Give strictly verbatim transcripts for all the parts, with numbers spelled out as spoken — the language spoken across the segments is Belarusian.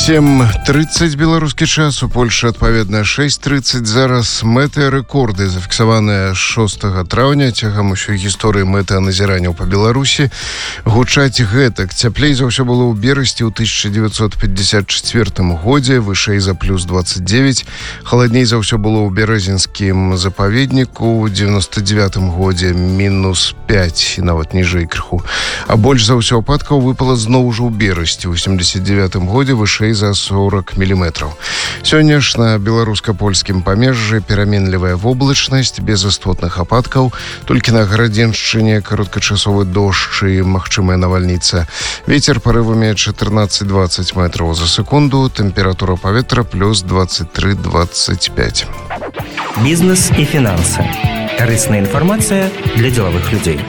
сем тридцать беларускі час, у Польшы адпаведна шэсць тридцать. Зараз мэты рэкорды зафіксаваныя шостага траўня. Цягам усёй гісторыі мэтаназіранняў па Беларусі гучаць гэтак. Цяплей за ўсё было ў берасці ў тысяча девятьсот пятьдесят четвёртым годзе, вышэй за плюс двадцать девять. Халадней за ўсё было ў беразінскім запаведніку ў девяносто девятым годзе, мінус пять, і нават ніжэй крыху. А больш за ўсё ападкаў выпала зноў ужо ў берасці ў восемьдесят девятым годзе, вышэй за сорок миллиметров. Сёння ж на беларуска-польскім памежжы пераменлівая воблачнасць, без істотных ападкаў, толькі на Гарадзеншчыне кароткачасовы дождж і магчымая навальніца. Вецер парывамі четырнадцать двадцать метров за секунду, тэмпература паветра плюс двадцать три двадцать пять. Бізнес і фінансы. Карысная інфармацыя для дзелавых людзей.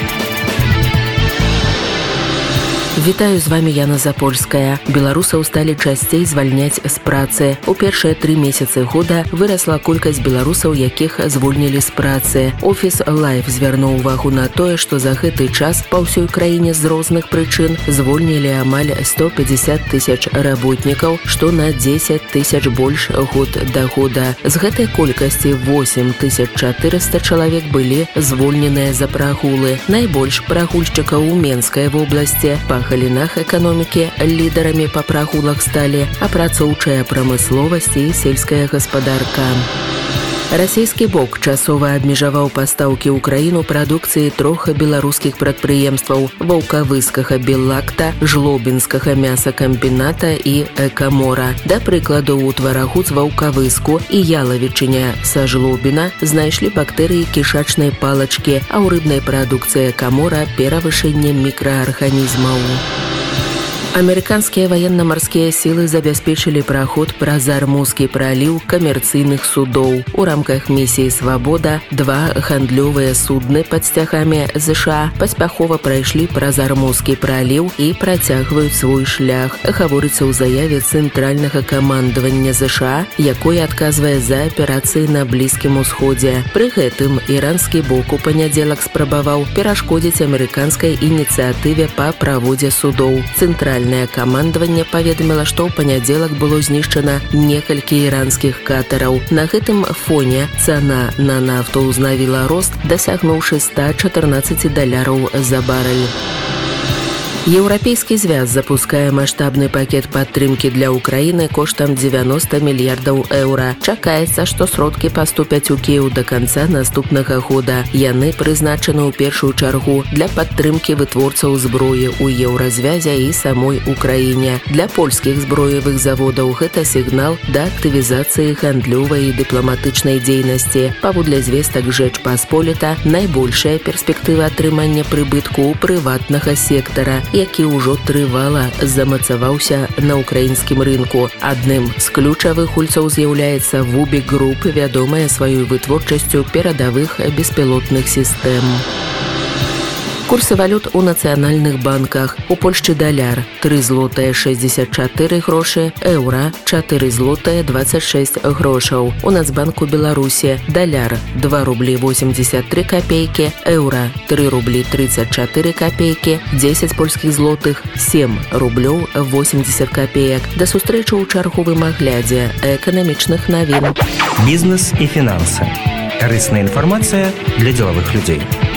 Вітаю, з вами Яна Запольская. Беларусаў сталі часцей звальняць з працы. У першыя тры месяцы года вырасла колькасць беларусаў, якіх звольнілі з працы. Офіс Лайф звярнуў увагу на тое, што за гэты час па ўсёй краіне з розных прычын звольнілі амаль сто пятьдесят тысяч работнікаў, што на десять тысяч больш год да года. З гэтай колькасці восемь тысяч четыреста чалавек былі звольненыя за прагулы. Найбольш прагульшчыкаў у Менскай вобласці. Па галінах эканомікі лідарамі па прагулах сталі апрацоўчая прамысловасць і сельская гаспадарка. Расійскі бок часова абмежаваў пастаўкі ў краіну прадукцыі трох беларускіх прадпрыемстваў: ваўкавыскага беллакта, жлобінскага мясакамбіната і экамора. Да прыкладу, у тварагу з ваўкавыску і ялавічыне са жлобіна знайшлі бактэрыі кішачнай палачкі, а ў рыбнай прадукцыі экамора перавышэнне мікраарганізмаў. Амерыканскія ваенна-марскія сілы забяспечылі праход праз Армузскі праліў камерцыйных судоў. У рамках місіі «Свабода» два гандлёвыя судны пад сцягамі ЗША паспяхова прайшлі праз Армузскі праліў і працягваюць свой шлях, гаворыцца ў заяве цэнтральнага камандавання ЗША, якое адказвае за аперацыі на Блізкім усходзе. Пры гэтым іранскі бок у панядзелак спрабаваў перашкодзіць амерыканскай ініцыятыве па праводзе судоў. Цэнтральны Цэнтральнае камандаванне паведаміла, што ў панядзелак было знішчана некалькі іранскіх катараў. На гэтым фоне цана на нафту ўзнавіла рост, дасягнуўшы ста чатырнаццаць даляраў за барэль. Еўрапейскі звяз запускае маштабны пакет падтрымкі для Украіны коштам девяносто мільярдаў еўра. Чакаецца, што сродкі паступяць у Кіеў да канца наступнага года. Яны прызначаны ў першую чаргу для падтрымкі вытворцаў зброі ў еўразвязе і самой Украіне. Для польскіх зброевых заводаў гэта сігнал да актывізацыі гандлёвай і дыпламатычнай дзейнасці. Паводле звестак Жэчпасполіта, найбольшая перспектыва атрымання прыбытку ў прыватнага сектара, які ўжо трывала замацаваўся на ўкраінскім рынку. Адным з ключавых гульцоў з'яўляецца Вубік Груп, вядомая сваёй вытворчасцю перадавых беспілотных сістэм. Курсы валют у нацыянальных банках. У Польшчы даляр три злотыя шэсцьдзесят чатыры грошы, еўра чатыры злотыя двадцать шесть грошаў. У Нацбанку Беларусі даляр два рублі восемьдесят три копейкі, еўра три рублі тридцать четыре копейкі, десять польскіх злотых семь рублёў восемьдесят копеек. Да сустрэчы ў чарговым аглядзе эканамічных навін. Бізнес і фінансы. Карысная інфармацыя для дзелавых людзей.